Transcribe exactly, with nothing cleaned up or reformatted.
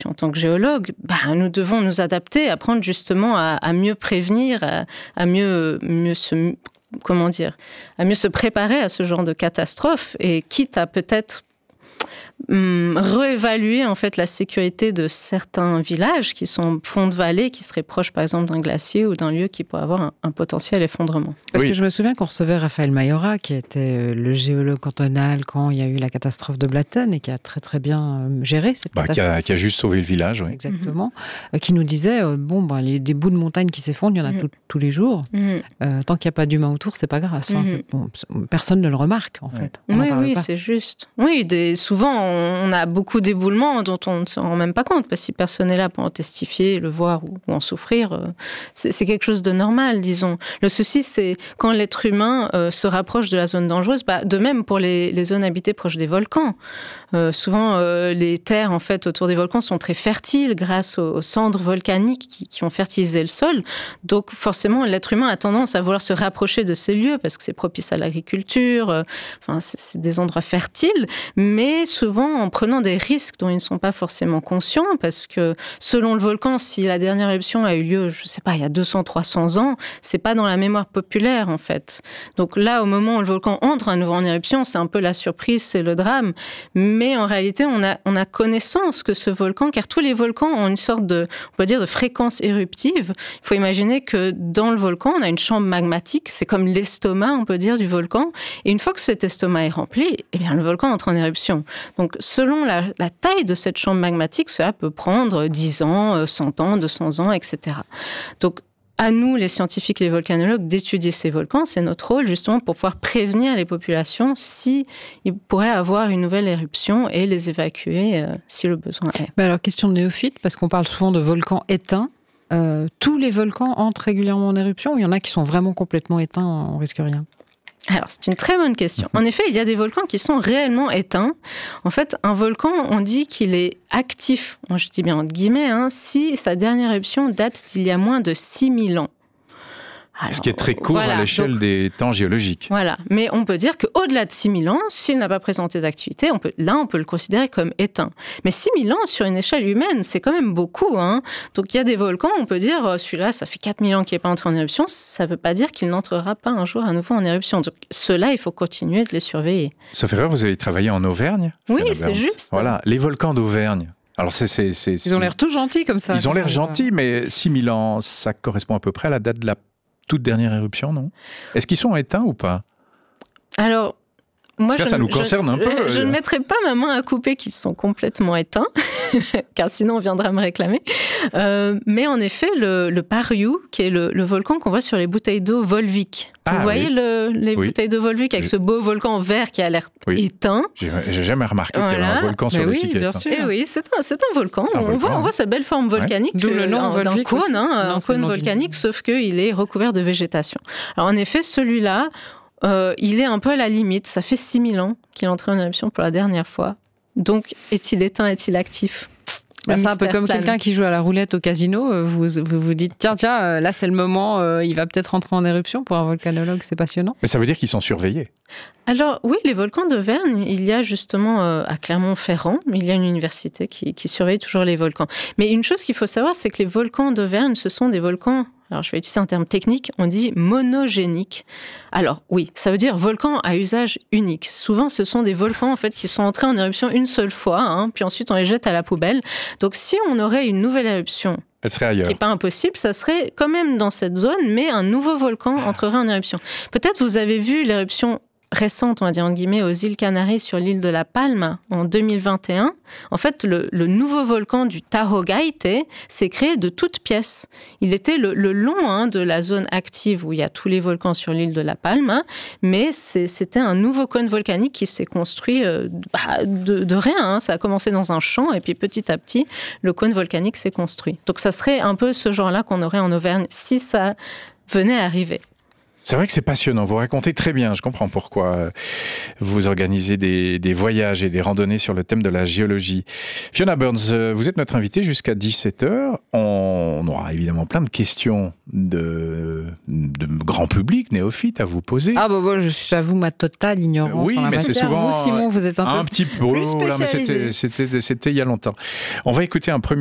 En tant que géologue, bah, nous devons nous adapter, apprendre justement à, à mieux prévenir, à, à mieux, mieux se, comment dire, à mieux se préparer à ce genre de catastrophe, et quitte à peut-être hum, réévaluer en fait la sécurité de certains villages qui sont au fond de vallée, qui seraient proches par exemple d'un glacier ou d'un lieu qui pourrait avoir un, un potentiel effondrement. Parce oui. que je me souviens qu'on recevait Raphaël Mayora, qui était le géologue cantonal quand il y a eu la catastrophe de Blatten et qui a très très bien géré cette bah, catastrophe. Qui a, qui a juste sauvé le village, oui. Exactement. Mm-hmm. Qui nous disait, euh, bon, bah, les, des bouts de montagne qui s'effondrent, il y en a mm-hmm. tout, tous les jours. Mm-hmm. Euh, tant qu'il n'y a pas d'humain autour, c'est pas grave. Enfin, mm-hmm. c'est, bon, personne ne le remarque, en ouais. fait. On oui, oui, pas. C'est juste. Oui, des, souvent, on a beaucoup d'éboulements dont on ne se rend même pas compte, parce que si personne n'est là pour en testifier, le voir ou, ou en souffrir, euh, c'est, c'est quelque chose de normal, disons. Le souci, c'est quand l'être humain euh, se rapproche de la zone dangereuse, bah, de même pour les, les zones habitées proches des volcans. Euh, souvent, euh, les terres en fait, autour des volcans sont très fertiles grâce aux, aux cendres volcaniques qui, qui ont fertilisé le sol. Donc forcément, l'être humain a tendance à vouloir se rapprocher de ces lieux parce que c'est propice à l'agriculture, euh, enfin, c'est, c'est des endroits fertiles, mais souvent en prenant des risques dont ils ne sont pas forcément conscients, parce que selon le volcan, si la dernière éruption a eu lieu, je ne sais pas, il y a deux cents, trois cents ans, c'est pas dans la mémoire populaire en fait. Donc là, au moment où le volcan entre à nouveau en éruption, c'est un peu la surprise, c'est le drame. Mais en réalité, on a, on a connaissance que ce volcan, car tous les volcans ont une sorte de, on peut dire, de fréquence éruptive. Il faut imaginer que dans le volcan, on a une chambre magmatique, c'est comme l'estomac, on peut dire, du volcan. Et une fois que cet estomac est rempli, eh bien, le volcan entre en éruption. Donc, selon la, la taille de cette chambre magmatique, cela peut prendre dix ans, cent ans, deux cents ans, et cetera. Donc, à nous, les scientifiques, les volcanologues, d'étudier ces volcans. C'est notre rôle, justement, pour pouvoir prévenir les populations s'ils pourraient avoir une nouvelle éruption et les évacuer euh, si le besoin est. Mais alors, question de néophyte, parce qu'on parle souvent de volcans éteints. Euh, tous les volcans entrent régulièrement en éruption ou il y en a qui sont vraiment complètement éteints, on risque rien ? Alors, c'est une très bonne question. En effet, il y a des volcans qui sont réellement éteints. En fait, un volcan, on dit qu'il est actif, moi je dis bien entre guillemets, hein, si sa dernière éruption date d'il y a moins de six mille ans. Alors, ce qui est très court voilà, à l'échelle donc, des temps géologiques. Voilà, mais on peut dire qu'au-delà de six mille ans, s'il n'a pas présenté d'activité, on peut, là on peut le considérer comme éteint. Mais six mille ans sur une échelle humaine, c'est quand même beaucoup. Hein. Donc il y a des volcans, on peut dire, celui-là, ça fait quatre mille ans qu'il n'est pas entré en éruption, ça ne veut pas dire qu'il n'entrera pas un jour à nouveau en éruption. Donc ceux-là, il faut continuer de les surveiller. Sauf erreur, vous avez travaillé en Auvergne ? Oui, c'est juste. Voilà, les volcans d'Auvergne. Alors c'est, c'est, c'est, c'est... Ils ont l'air tout gentils comme ça. Ils ont l'air gentils, mais six mille ans, ça correspond à peu près à la date de la toute dernière éruption, non ? Est-ce qu'ils sont éteints ou pas ? Alors, moi, Parce que je, ça nous concerne je, un peu. Je, je ne mettrai pas ma main à couper qu'ils sont complètement éteints, car sinon on viendra me réclamer. Euh, mais en effet, le, le Pariou, qui est le, le volcan qu'on voit sur les bouteilles d'eau Volvic. Ah, Vous voyez oui. le, les oui. bouteilles d'eau Volvic avec je... ce beau volcan vert qui a l'air oui. éteint. J'ai, j'ai jamais remarqué voilà. qu'il y avait un volcan sur oui, l'étiquette. Bien sûr. Et oui, c'est un, c'est un volcan. C'est un on, volcan voit, hein. on voit sa belle forme volcanique, ouais. euh, le nom d'un, d'un cône, hein, non, un cône volcanique, sauf qu'il est recouvert de végétation. Alors en effet, celui-là, Euh, il est un peu à la limite. Ça fait six mille ans qu'il est entré en éruption pour la dernière fois. Donc, est-il éteint, est-il actif ? Bah, c'est un peu comme plane. Quelqu'un qui joue à la roulette au casino. Vous vous, vous dites, tiens, tiens, là, c'est le moment, euh, il va peut-être entrer en éruption. Pour un volcanologue, c'est passionnant. Mais ça veut dire qu'ils sont surveillés ? Alors, oui, les volcans d'Auvergne, il y a justement euh, à Clermont-Ferrand, il y a une université qui, qui surveille toujours les volcans. Mais une chose qu'il faut savoir, c'est que les volcans d'Auvergne, ce sont des volcans... Alors, je vais utiliser un terme technique, on dit monogénique. Alors, oui, ça veut dire volcan à usage unique. Souvent, ce sont des volcans, en fait, qui sont entrés en éruption une seule fois, hein, puis ensuite on les jette à la poubelle. Donc, si on aurait une nouvelle éruption, elle serait ailleurs. Ce qui n'est pas impossible, ça serait quand même dans cette zone, mais un nouveau volcan entrerait en éruption. Peut-être vous avez vu l'éruption récente, on va dire entre guillemets, aux îles Canaries sur l'île de la Palme en deux mille vingt et un. En fait, le, le nouveau volcan du Tajo Gaite s'est créé de toutes pièces. Il était le, le long hein, de la zone active où il y a tous les volcans sur l'île de la Palme, hein, mais c'est, c'était un nouveau cône volcanique qui s'est construit euh, bah, de, de rien. Hein. Ça a commencé dans un champ et puis petit à petit, le cône volcanique s'est construit. Donc ça serait un peu ce genre-là qu'on aurait en Auvergne si ça venait à arriver. C'est vrai que c'est passionnant. Vous racontez très bien. Je comprends pourquoi vous organisez des, des voyages et des randonnées sur le thème de la géologie. Fiona Burns, vous êtes notre invitée jusqu'à dix-sept heures. On aura évidemment plein de questions de, de grand public, néophyte, à vous poser. Ah bah bon, je suis, j'avoue, ma totale ignorance. Oui, mais c'est souvent vous, Simon, vous êtes un, un peu petit peu. plus Là, mais spécialisé. c'était, c'était, c'était il y a longtemps. On va écouter un premier